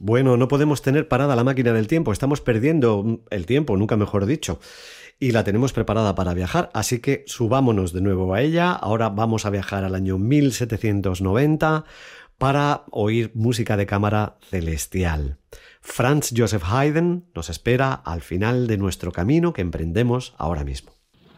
Bueno, no podemos tener parada la máquina del tiempo, estamos perdiendo el tiempo, nunca mejor dicho. Y la tenemos preparada para viajar, así que subámonos de nuevo a ella. Ahora vamos a viajar al año 1790 para oír música de cámara celestial. Franz Joseph Haydn nos espera al final de nuestro camino que emprendemos ahora mismo.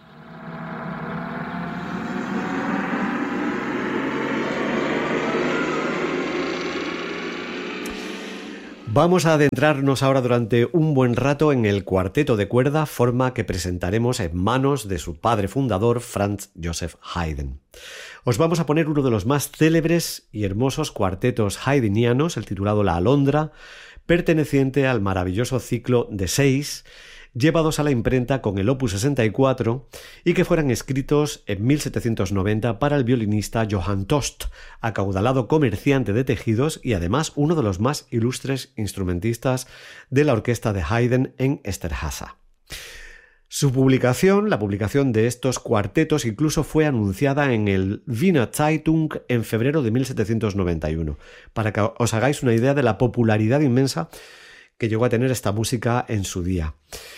Vamos a adentrarnos ahora durante un buen rato en el cuarteto de cuerda, forma que presentaremos en manos de su padre fundador, Franz Joseph Haydn. Os vamos a poner uno de los más célebres y hermosos cuartetos haydnianos, el titulado La Alondra, perteneciente al maravilloso ciclo de 6, llevados a la imprenta con el Opus 64 y que fueran escritos en 1790 para el violinista Johann Tost, acaudalado comerciante de tejidos y además uno de los más ilustres instrumentistas de la orquesta de Haydn en Esterháza. Su publicación, la publicación de estos cuartetos, incluso fue anunciada en el Wiener Zeitung en febrero de 1791, para que os hagáis una idea de la popularidad inmensa que llegó a tener esta música en su día,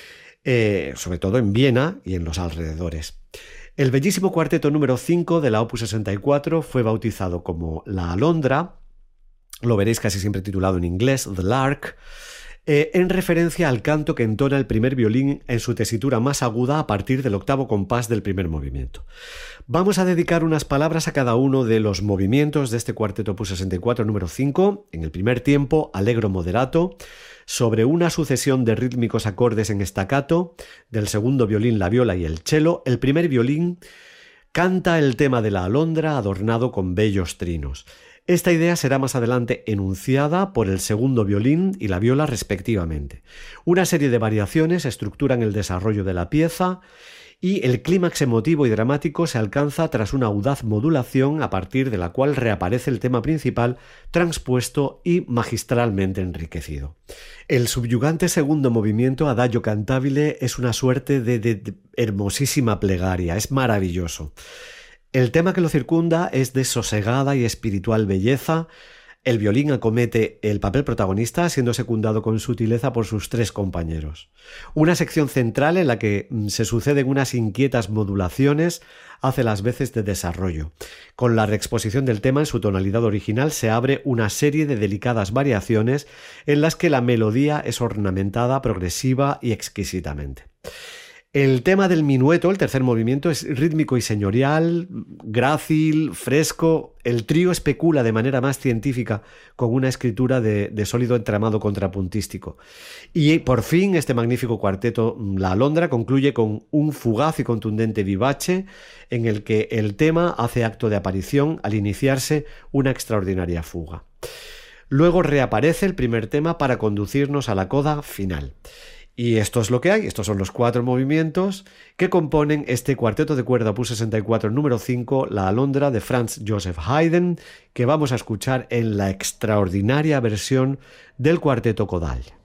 sobre todo en Viena y en los alrededores. El bellísimo cuarteto número 5 de la Opus 64 fue bautizado como La Alondra, lo veréis casi siempre titulado en inglés, The Lark, en referencia al canto que entona el primer violín en su tesitura más aguda a partir del octavo compás del primer movimiento. Vamos a dedicar unas palabras a cada uno de los movimientos de este cuarteto Opus 64 número 5. En el primer tiempo, allegro moderato, sobre una sucesión de rítmicos acordes en staccato, del segundo violín la viola y el cello. El primer violín canta el tema de la alondra adornado con bellos trinos. Esta idea será más adelante enunciada por el segundo violín y la viola respectivamente. Una serie de variaciones estructuran el desarrollo de la pieza y el clímax emotivo y dramático se alcanza tras una audaz modulación a partir de la cual reaparece el tema principal transpuesto y magistralmente enriquecido. El subyugante segundo movimiento, Adagio cantabile, es una suerte de hermosísima plegaria, es maravilloso. El tema que lo circunda es de sosegada y espiritual belleza. El violín acomete el papel protagonista, siendo secundado con sutileza por sus tres compañeros. Una sección central en la que se suceden unas inquietas modulaciones hace las veces de desarrollo. Con la reexposición del tema en su tonalidad original se abre una serie de delicadas variaciones en las que la melodía es ornamentada progresiva y exquisitamente. El tema del minueto, el tercer movimiento, es rítmico y señorial, grácil, fresco. El trío especula de manera más científica con una escritura de sólido entramado contrapuntístico. Y por fin este magnífico cuarteto, La Alondra, concluye con un fugaz y contundente vivace en el que el tema hace acto de aparición al iniciarse una extraordinaria fuga. Luego reaparece el primer tema para conducirnos a la coda final. Y esto es lo que hay, estos son los 4 movimientos que componen este cuarteto de cuerda Opus 64 número 5, La Alondra de Franz Joseph Haydn, que vamos a escuchar en la extraordinaria versión del cuarteto Kodal.